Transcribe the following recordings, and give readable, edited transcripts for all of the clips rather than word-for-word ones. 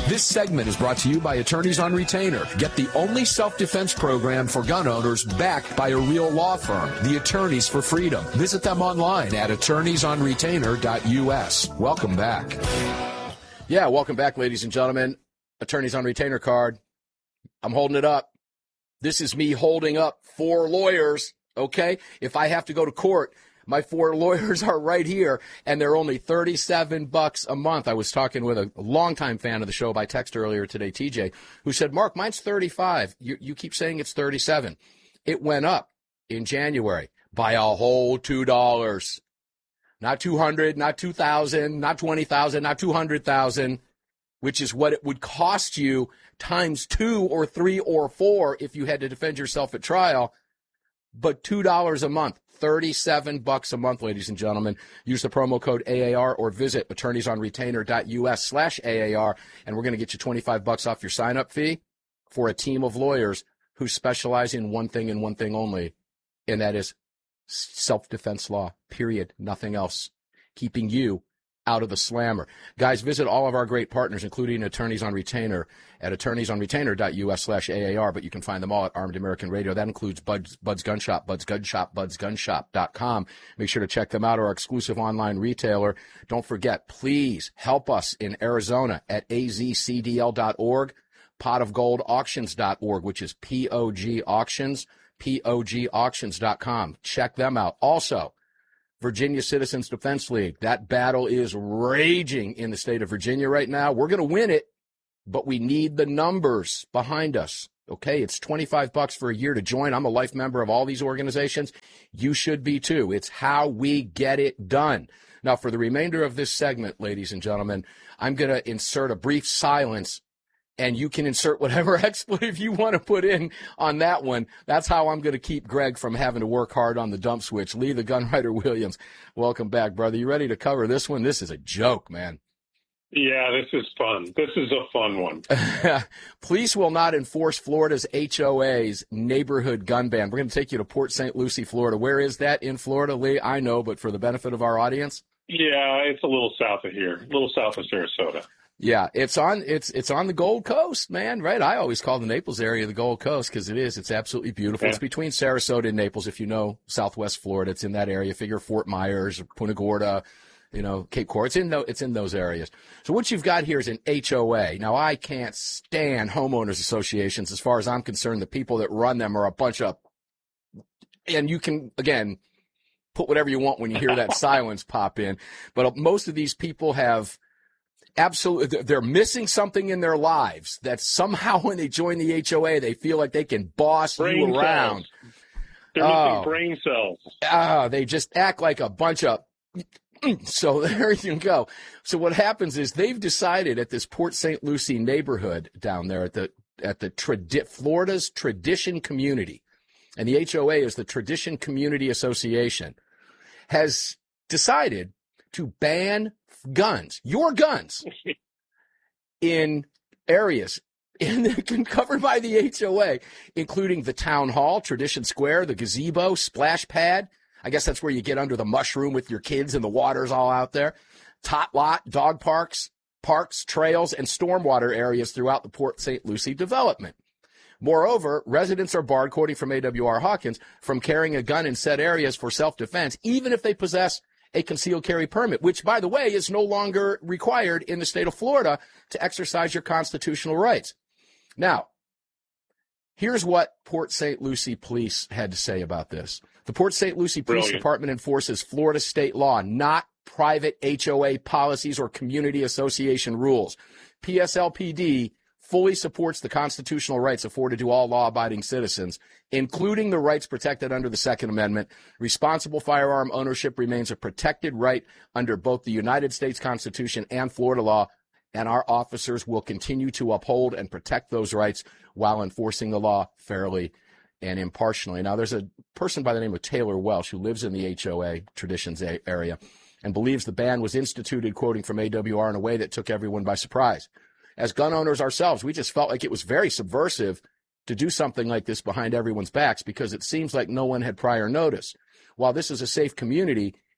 This segment is brought to you by Attorneys on Retainer. Get the only self-defense program for gun owners backed by a real law firm, the Attorneys for Freedom. Visit them online at attorneysonretainer.us. Welcome back. Yeah, welcome back, ladies and gentlemen. Attorneys on Retainer card. I'm holding it up. This is me holding up 4 lawyers, okay? If I have to go to court, my 4 lawyers are right here, and they're only $37 a month. I was talking with a longtime fan of the show by text earlier today, TJ, who said, Mark, mine's $35. You keep saying it's $37. It went up in January by a whole $2. Not $200, not $2,000, not $20,000, not $200,000, which is what it would cost you times 2 or 3 or 4 if you had to defend yourself at trial. But $2 a month. $37 a month, ladies and gentlemen. Use the promo code AAR or visit attorneysonretainer.us/AAR, and we're going to get you $25 off your sign-up fee for a team of lawyers who specialize in one thing and one thing only, and that is self-defense law, period, nothing else, keeping you out of the slammer. Guys, visit all of our great partners, including Attorneys on Retainer, at attorneysonretainer.us/AAR, but you can find them all at Armed American Radio. That includes Bud's Gun Shop, budsgunshop.com. Make sure to check them out, our exclusive online retailer. Don't forget, please help us in Arizona at azcdl.org, potofgoldauctions.org, which is POG Auctions, POGauctions.com. Check them out. Also, Virginia Citizens Defense League. That battle is raging in the state of Virginia right now. We're going to win it, but we need the numbers behind us. Okay, it's $25 for a year to join. I'm a life member of all these organizations. You should be too. It's how we get it done. Now, for the remainder of this segment, ladies and gentlemen, I'm going to insert a brief silence, and you can insert whatever expletive you want to put in on that one. That's how I'm going to keep Greg from having to work hard on the dump switch. Lee, the Gunwriter Williams, welcome back, brother. You ready to cover this one? This is a joke, man. Yeah, this is fun. This is a fun one. Police will not enforce Florida's HOA's neighborhood gun ban. We're going to take you to Port St. Lucie, Florida. Where is that in Florida, Lee? I know, but for the benefit of our audience. Yeah, it's a little south of here, a little south of Sarasota. Yeah, it's on the Gold Coast, man, right? I always call the Naples area the Gold Coast because it is. It's absolutely beautiful. Yeah. It's between Sarasota and Naples, if you know Southwest Florida. It's in that area. Figure Fort Myers, Punta Gorda, Cape Coral. It's in those areas. So what you've got here is an HOA. Now, I can't stand homeowners associations. As far as I'm concerned, the people that run them are a bunch of, and you can, again, put whatever you want when you hear that silence pop in. But most of these people have absolutely, they're missing something in their lives that somehow when they join the HOA, they feel like they can boss you around. They're missing brain cells. They just act like a bunch of, so there you go. So what happens is they've decided at this Port St. Lucie neighborhood down there at the Florida's Tradition Community, and the HOA is the Tradition Community Association, has decided to ban guns, your guns, in areas covered by the HOA, including the town hall, Tradition Square, the gazebo, splash pad. I guess that's where you get under the mushroom with your kids and the water's all out there. Tot lot, dog parks, trails, and stormwater areas throughout the Port St. Lucie development. Moreover, residents are barred, quoting from AWR Hawkins, from carrying a gun in said areas for self-defense, even if they possess a concealed carry permit, which, by the way, is no longer required in the state of Florida to exercise your constitutional rights. Now, here's what Port St. Lucie police had to say about this. The Port St. Lucie Police Department enforces Florida state law, not private HOA policies or community association rules. PSLPD fully supports the constitutional rights afforded to all law-abiding citizens, including the rights protected under the Second Amendment. Responsible firearm ownership remains a protected right under both the United States Constitution and Florida law, and our officers will continue to uphold and protect those rights while enforcing the law fairly and impartially. Now, there's a person by the name of Taylor Welsh who lives in the HOA Traditions area and believes the ban was instituted, quoting from AWR, in a way that took everyone by surprise. As gun owners ourselves, we just felt like it was very subversive to do something like this behind everyone's backs because it seems like no one had prior notice. While this is a safe community,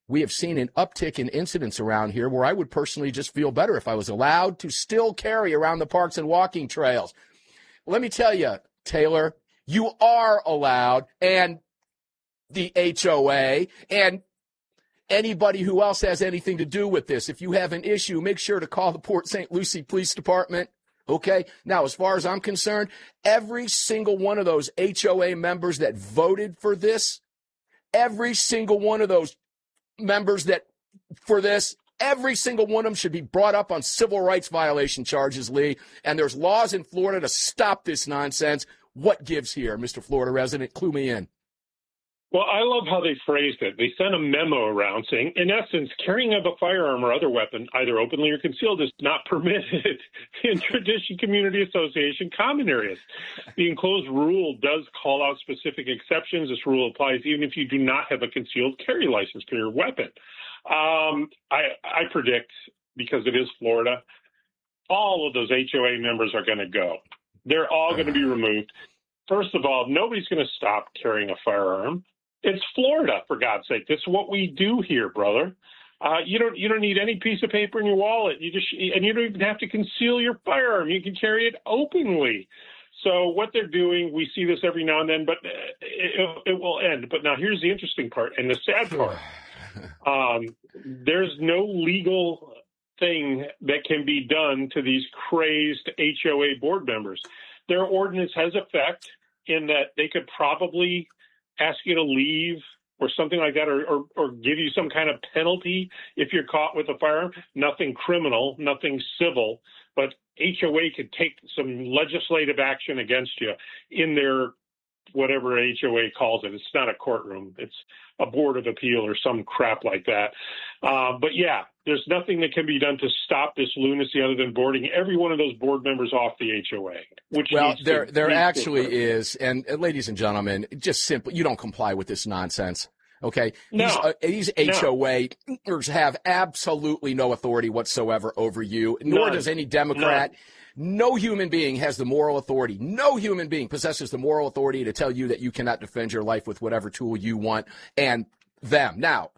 we have seen an uptick in incidents around here where I would personally just feel better if I was allowed to still carry around the parks and walking trails. Let me tell you, Taylor, you are allowed, and the HOA and anybody who else has anything to do with this. If you have an issue, make sure to call the Port St. Lucie Police Department. Okay? Now, as far as I'm concerned, every single one of those HOA members that voted for this, every single one of those members that for this, every single one of them should be brought up on civil rights violation charges, Lee. And there's laws in Florida to stop this nonsense. What gives here, Mr. Florida resident? Clue me in. Well, I love how they phrased it. They sent a memo around saying, in essence, carrying of a firearm or other weapon, either openly or concealed, is not permitted in Tradition Community Association common areas. The enclosed rule does call out specific exceptions. This rule applies even if you do not have a concealed carry license for your weapon. I predict, because it is Florida, all of those HOA members are going to go. They're all going to be removed. First of all, nobody's going to stop carrying a firearm. It's Florida, for God's sake. This is what we do here, brother. You don't need any piece of paper in your wallet. And you don't even have to conceal your firearm. You can carry it openly. So what they're doing, we see this every now and then, but it will end. But now here's the interesting part and the sad part. There's no legal thing that can be done to these crazed HOA board members. Their ordinance has effect in that they could probably ask you to leave or something like that, or give you some kind of penalty if you're caught with a firearm. Nothing criminal, nothing civil, but HOA could take some legislative action against you in their whatever HOA calls it. It's not a courtroom. It's a board of appeal or some crap like that. But yeah, there's nothing that can be done to stop this lunacy other than boarding every one of those board members off the HOA. Well, there actually is. And ladies and gentlemen, just simply, you don't comply with this nonsense. Okay. No. These HOAs have absolutely no authority whatsoever over you, nor does any Democrat. No human being has the moral authority. No human being possesses the moral authority to tell you that you cannot defend your life with whatever tool you want and them. Now,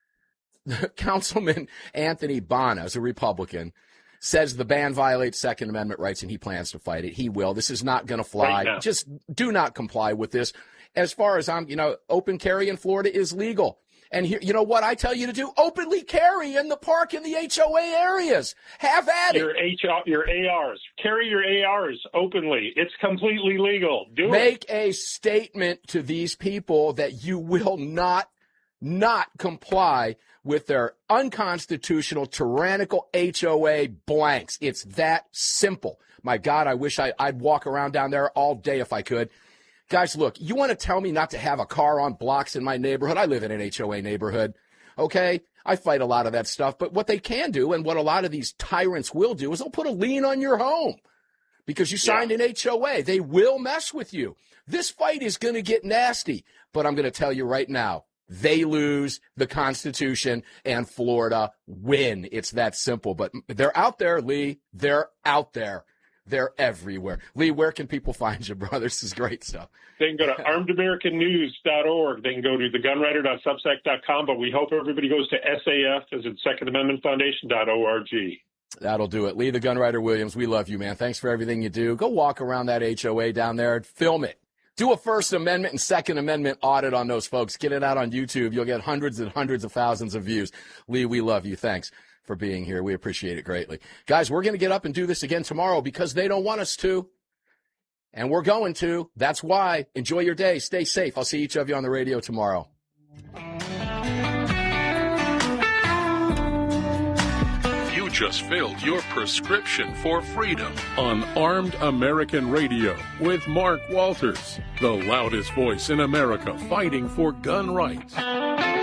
Councilman Anthony Bonas, a Republican, says the ban violates Second Amendment rights and he plans to fight it. He will. This is not going to fly. Right, just do not comply with this. As far as open carry in Florida is legal. And here, you know what I tell you to do? Openly carry in the park in the HOA areas. Have at it. Your ARs. Carry your ARs openly. It's completely legal. Make a statement to these people that you will not comply with their unconstitutional, tyrannical HOA blanks. It's that simple. My God, I wish I'd walk around down there all day if I could. Guys, look, you want to tell me not to have a car on blocks in my neighborhood? I live in an HOA neighborhood, okay? I fight a lot of that stuff. But what they can do and what a lot of these tyrants will do is they'll put a lien on your home because you signed an HOA. They will mess with you. This fight is going to get nasty. But I'm going to tell you right now, they lose, the Constitution and Florida win. It's that simple. But they're out there, Lee. They're out there. They're everywhere. Lee, where can people find you, brother? This is great stuff. They can go to armedamericannews.org. They can go to thegunwriter.substack.com, but we hope everybody goes to SAF, as in Second Amendment Foundation.org. That'll do it. Lee, the Gunwriter Williams, we love you, man. Thanks for everything you do. Go walk around that HOA down there and film it. Do a First Amendment and Second Amendment audit on those folks. Get it out on YouTube. You'll get hundreds and hundreds of thousands of views. Lee, we love you. Thanks for being here. We appreciate it greatly. Guys, we're going to get up and do this again tomorrow because they don't want us to. And we're going to. That's why. Enjoy your day. Stay safe. I'll see each of you on the radio tomorrow. You just filled your prescription for freedom on Armed American Radio with Mark Walters, the loudest voice in America fighting for gun rights.